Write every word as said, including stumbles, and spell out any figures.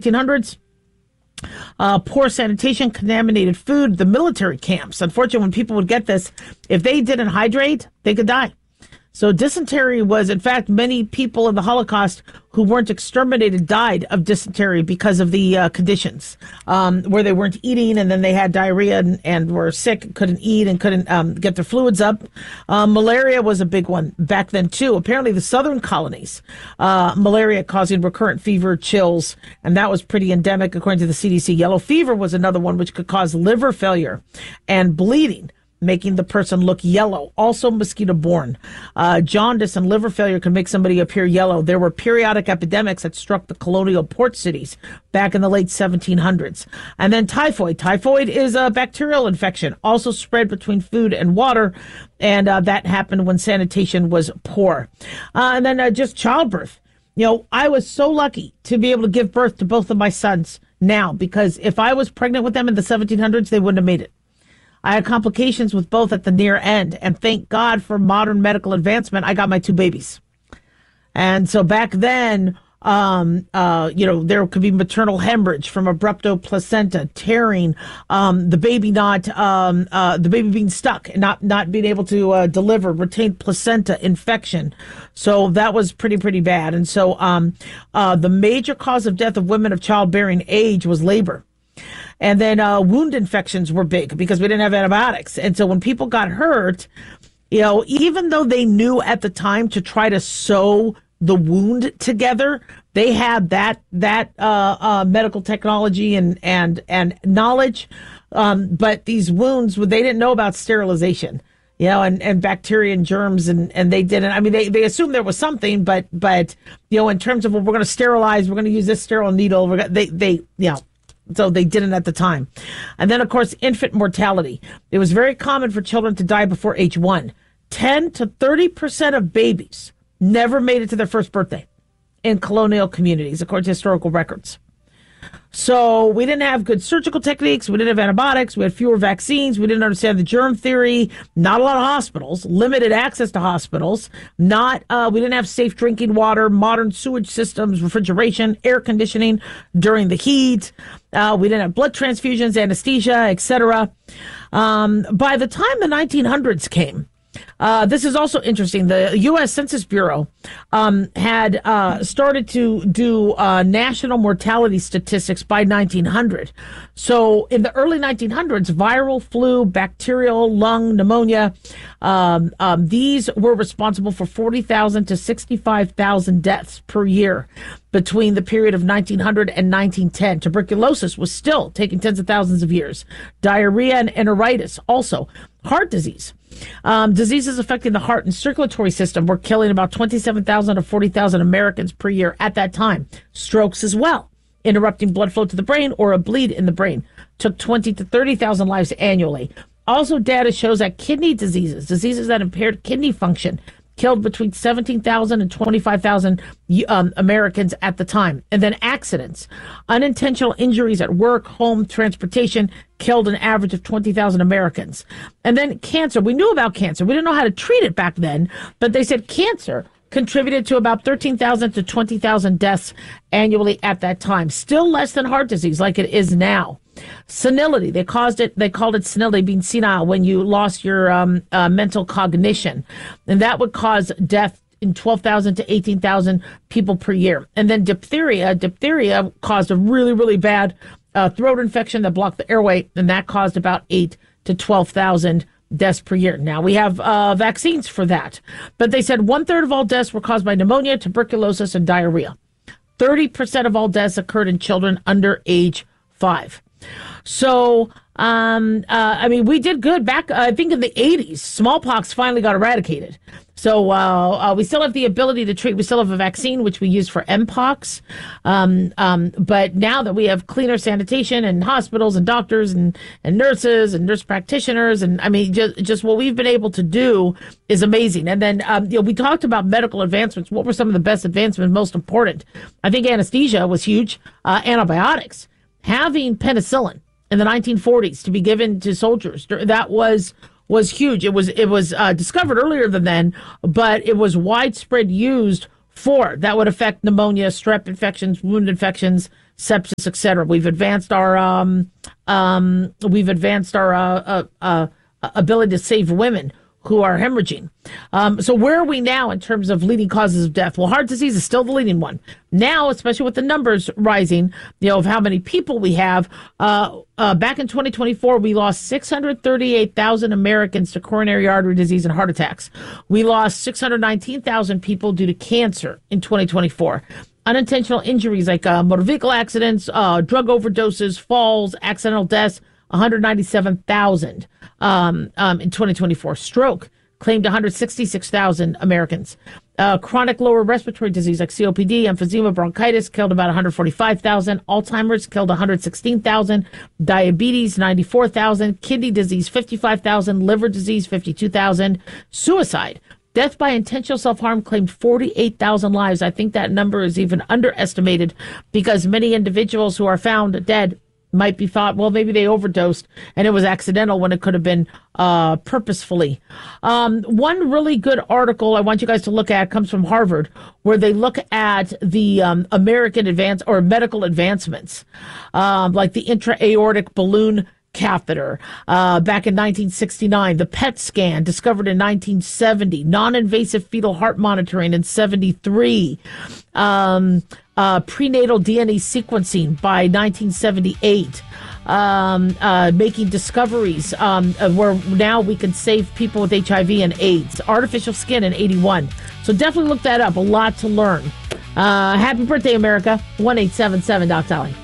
hundreds. Uh, poor sanitation, contaminated food, the military camps. Unfortunately, when people would get this, if they didn't hydrate, they could die. So dysentery was, in fact, many people in the Holocaust who weren't exterminated died of dysentery because of the uh, conditions, um, where they weren't eating and then they had diarrhea and, and were sick, couldn't eat and couldn't um, get their fluids up. Uh, malaria was a big one back then, too. Apparently, the southern colonies, uh, malaria causing recurrent fever, chills, and that was pretty endemic, according to the C D C. Yellow fever was another one which could cause liver failure and bleeding, making the person look yellow. Also mosquito-borne. Uh, jaundice and liver failure can make somebody appear yellow. There were periodic epidemics that struck the colonial port cities back in the late seventeen hundreds. And then typhoid. Typhoid is a bacterial infection, also spread between food and water, and uh, that happened when sanitation was poor. Uh, and then uh, just childbirth. You know, I was so lucky to be able to give birth to both of my sons now, because if I was pregnant with them in the seventeen hundreds, they wouldn't have made it. I had complications with both at the near end, and thank God for modern medical advancement, I got my two babies. And so back then, um, uh, you know, there could be maternal hemorrhage from abrupto placenta, tearing, um, the baby not, um, uh, the baby being stuck and not, not being able to uh, deliver, retained placenta infection. So that was pretty, pretty bad. And so um, uh, the major cause of death of women of childbearing age was labor. And then uh, wound infections were big because we didn't have antibiotics. And so when people got hurt, you know, even though they knew at the time to try to sew the wound together, they had that that uh, uh, medical technology and and and knowledge. Um, but these wounds, they didn't know about sterilization, you know, and, and bacteria and germs, and, and they didn't. I mean, they, they assumed there was something, but but you know, in terms of, well, we're going to sterilize, we're going to use this sterile needle. We're gonna, they they you know. So they didn't at the time. And then, of course, infant mortality. It was very common for children to die before age one. ten to thirty percent of babies never made it to their first birthday in colonial communities, according to historical records. So we didn't have good surgical techniques. We didn't have antibiotics. We had fewer vaccines. We didn't understand the germ theory. Not a lot of hospitals, limited access to hospitals. Not, uh, we didn't have safe drinking water, modern sewage systems, refrigeration, air conditioning during the heat. Uh, we didn't have blood transfusions, anesthesia, et cetera. Um, by the time the nineteen hundreds came, Uh, this is also interesting. The U S Census Bureau um, had uh, started to do uh, national mortality statistics by nineteen hundred. So in the early nineteen hundreds, viral flu, bacterial, lung, pneumonia, um, um, these were responsible for forty thousand to sixty-five thousand deaths per year between the period of nineteen hundred and nineteen ten. Tuberculosis was still taking tens of thousands of years. Diarrhea and enteritis also. Heart disease. Um, diseases affecting the heart and circulatory system were killing about twenty-seven thousand to forty thousand Americans per year at that time. Strokes as well, interrupting blood flow to the brain or a bleed in the brain, took twenty to thirty thousand lives annually. Also, data shows that kidney diseases, diseases that impaired kidney function, killed between seventeen thousand and twenty-five thousand um, Americans at the time. And then accidents, unintentional injuries at work, home, transportation, killed an average of twenty thousand Americans. And then cancer. We knew about cancer. We didn't know how to treat it back then, but they said cancer contributed to about thirteen thousand to twenty thousand deaths annually at that time. Still less than heart disease like it is now. Senility. They caused it. They called it senility, being senile, when you lost your um, uh, mental cognition, and that would cause death in twelve thousand to eighteen thousand people per year. And then diphtheria. Diphtheria caused a really, really bad uh, throat infection that blocked the airway, and that caused about eight to twelve thousand deaths per year. Now we have uh, vaccines for that, but they said one third of all deaths were caused by pneumonia, tuberculosis, and diarrhea. thirty percent of all deaths occurred in children under age five. So, um, uh, I mean, we did good back, uh, I think in the eighties, smallpox finally got eradicated. So, uh, uh, we still have the ability to treat, we still have a vaccine, which we use for mpox. Um, um, but now that we have cleaner sanitation and hospitals and doctors and, and nurses and nurse practitioners, and I mean, just, just what we've been able to do is amazing. And then, um, you know, we talked about medical advancements. What were some of the best advancements, most important? I think anesthesia was huge, uh, antibiotics. Having penicillin in the nineteen forties to be given to soldiers, that was was huge. It was it was uh, discovered earlier than then, but it was widespread used Four, that would affect pneumonia, strep infections, wound infections, sepsis, et cetera. We've advanced our um, um, we've advanced our uh, uh, uh, ability to save women who are hemorrhaging. Um, so where are we now in terms of leading causes of death? Well, heart disease is still the leading one. Now, especially with the numbers rising, you know, of how many people we have, uh, uh, back in twenty twenty-four, we lost six hundred thirty-eight thousand Americans to coronary artery disease and heart attacks. We lost six hundred nineteen thousand people due to cancer in twenty twenty-four. Unintentional injuries like uh, motor vehicle accidents, uh, drug overdoses, falls, accidental deaths, one hundred ninety-seven thousand um, um, in twenty twenty-four. Stroke claimed one hundred sixty-six thousand Americans. Uh, chronic lower respiratory disease like C O P D, emphysema, bronchitis killed about one hundred forty-five thousand. Alzheimer's killed one hundred sixteen thousand. Diabetes, ninety-four thousand. Kidney disease, fifty-five thousand. Liver disease, fifty-two thousand. Suicide, death by intentional self-harm, claimed forty-eight thousand lives. I think that number is even underestimated because many individuals who are found dead might be thought, well, maybe they overdosed and it was accidental when it could have been uh, purposefully. Um, one really good article I want you guys to look at comes from Harvard, where they look at the um, American advance or medical advancements, um, like the intra-aortic balloon catheter uh, back in nineteen sixty-nine, the P E T scan discovered in nineteen seventy, non-invasive fetal heart monitoring in seventy-three, um, uh, prenatal D N A sequencing by nineteen seventy-eight, um, uh, making discoveries um, where now we can save people with H I V and AIDS, artificial skin in eighty-one. So definitely look that up. A lot to learn. Uh, happy birthday, America. one eight seven seven Doc Tally.